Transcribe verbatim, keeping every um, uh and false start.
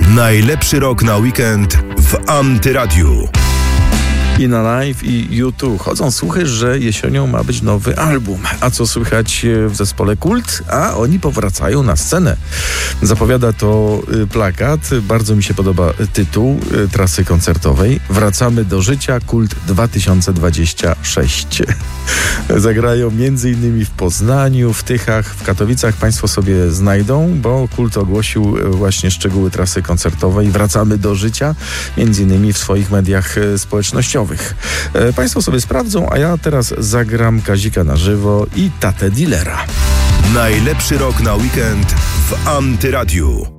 Najlepszy rok na weekend w Antyradiu. I na live, i YouTube chodzą słuchy, że jesienią ma być nowy album. A co słychać w zespole Kult? A oni powracają na scenę. Zapowiada to plakat. Bardzo mi się podoba tytuł trasy koncertowej. Wracamy do życia, Kult dwa tysiące dwudziesty szósty. Zagrają między innymi w Poznaniu, w Tychach, w Katowicach. Państwo sobie znajdą, bo Kult ogłosił właśnie szczegóły trasy koncertowej. Wracamy do życia, między innymi w swoich mediach społecznościowych. Państwo sobie sprawdzą, a ja teraz zagram Kazika na żywo i Tatę Dealera. Najlepszy rok na weekend w Antyradiu.